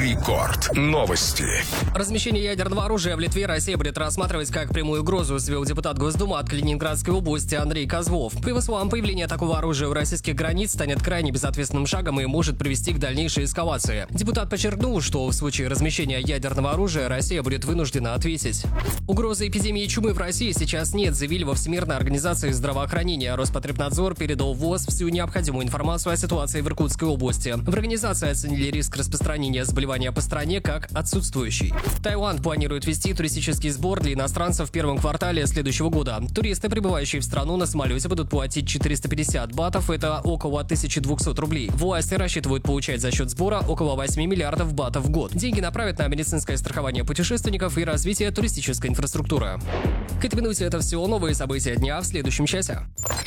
Рекорд. Новости. Размещение ядерного оружия в Литве Россия будет рассматривать как прямую угрозу, заявил депутат Госдумы от Калининградской области Андрей Козлов. По его словам, появление такого оружия у российских границ станет крайне безответственным шагом и может привести к дальнейшей эскалации. Депутат подчеркнул, что в случае размещения ядерного оружия Россия будет вынуждена ответить. Угрозы эпидемии чумы в России сейчас нет, заявили во Всемирной организации здравоохранения. Роспотребнадзор передал в ВОЗ всю необходимую информацию о ситуации в Иркутской области. В организации оценили риск распространения заболевания по стране как отсутствующий. Таиланд планирует ввести туристический сбор для иностранцев в первом квартале следующего года. Туристы, прибывающие в страну на самолете, будут платить 450 батов, это около 1200 рублей. Власти рассчитывают получать за счет сбора около 8 миллиардов батов в год. Деньги направят на медицинское страхование путешественников и развитие туристической инфраструктуры. К этой минуте это все новые события дня в следующем часе.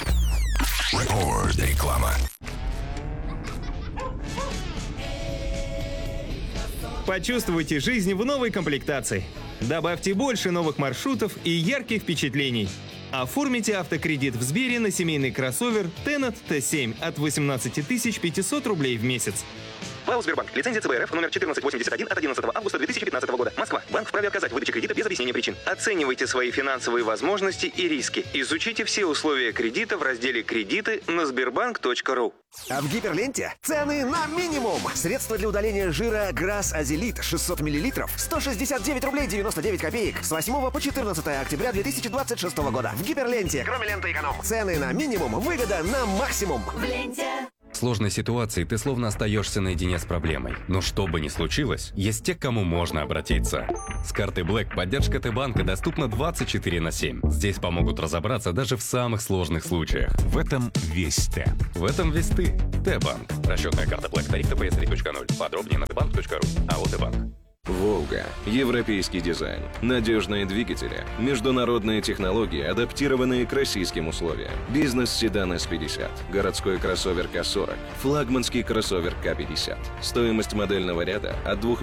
Реклама. Почувствуйте жизнь в новой комплектации. Добавьте больше новых маршрутов и ярких впечатлений. Оформите автокредит в Сбере на семейный кроссовер Tenat T7 от 18 500 рублей в месяц. ПАО «Сбербанк». Лицензия ЦБРФ номер 1481 от 11 августа 2015 года. Москва. Банк вправе отказать в выдаче кредита без объяснения причин. Оценивайте свои финансовые возможности и риски. Изучите все условия кредита в разделе «Кредиты» на sberbank.ru. А в Гиперленте цены на минимум. Средства для удаления жира Грасс Азелит 600 мл 169 рублей 99 копеек с 8 по 14 октября 2026 года. В Гиперленте, кроме ленты эконом, цены на минимум, выгода на максимум. В ленте. В сложной ситуации ты словно остаешься наедине с проблемой. Но что бы ни случилось, есть те, к кому можно обратиться. С карты Black поддержка Т-банка доступна 24/7. Здесь помогут разобраться даже в самых сложных случаях. В этом весь Т. В этом весь ты. Т-банк. Расчетная карта Black. Тариф ТПС 3.0. Подробнее на tbank.ru. АО Т-банк. «Волга». Европейский дизайн, надежные двигатели, международные технологии, адаптированные к российским условиям. Бизнес-седан С-50, городской кроссовер К-40, флагманский кроссовер К-50. Стоимость модельного ряда от 2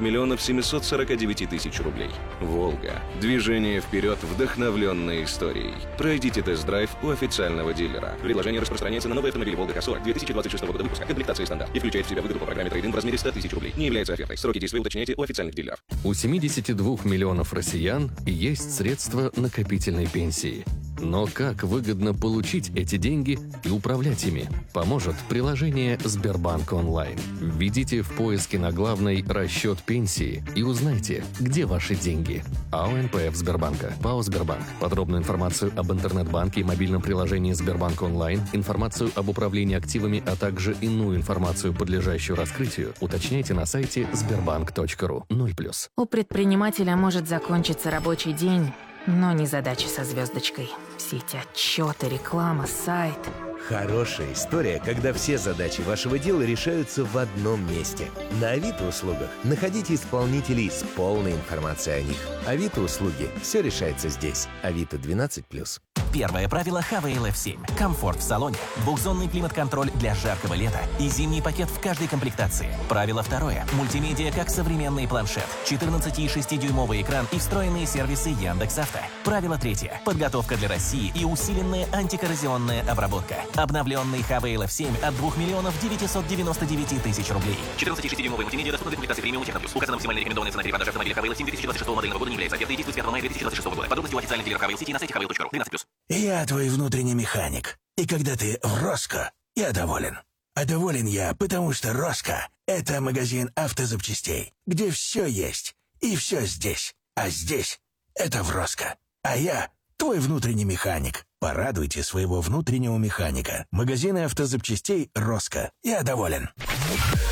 749 000 рублей. «Волга». Движение вперед, вдохновленное историей. Пройдите тест-драйв у официального дилера. Предложение распространяется на новый автомобиль «Волга К-40» 2026 года выпуска. Комплектация стандарт и включает в себя выгоду по программе трейд-ин в размере 100 000 рублей. Не является офертой. Сроки действия уточняйте у официальных дилеров. У 72 миллионов россиян есть средства накопительной пенсии. Но как выгодно получить эти деньги и управлять ими? Поможет приложение Сбербанк онлайн. Введите в поиске на главной «Расчет пенсии» и узнайте, где ваши деньги. АО НПФ Сбербанка. ПАО Сбербанк. Подробную информацию об интернет-банке и мобильном приложении Сбербанк онлайн, информацию об управлении активами, а также иную информацию, подлежащую раскрытию, уточняйте на сайте sberbank.ru. 0+. У предпринимателя может закончиться рабочий день, но не задача со звездочкой. Все эти отчеты, реклама, сайт. Хорошая история, когда все задачи вашего дела решаются в одном месте. На Авито-услугах находите исполнителей с полной информацией о них. Авито-услуги. Все решается здесь. Авито 12+. Первое правило Havail F7. Комфорт в салоне, двухзонный климат-контроль для жаркого лета и зимний пакет в каждой комплектации. Правило второе. Мультимедиа как современный планшет, 14,6-дюймовый экран и встроенные сервисы Яндекс.Авто. Правило третье. Подготовка для России и усиленная антикоррозионная обработка. Обновленный Havail F7 от 2 999 000 рублей. 14,6-дюймовый мультимедиа доступна в комплектации премиум Техно Плюс. Указана максимальная рекомендованная цена перепродажи автомобиля Havail F7 2026 модельного года не является офертой и действует с 5 мая 2026 года. Подробности у официальных дилеров Havail сети на сайте havail.ru. 13+. Я твой внутренний механик. И когда ты в Роско, я доволен. А доволен я, потому что Роско — это магазин автозапчастей, где все есть и все здесь. А здесь — это в Роско. А я твой внутренний механик. Порадуйте своего внутреннего механика. Магазины автозапчастей Роско. Я доволен.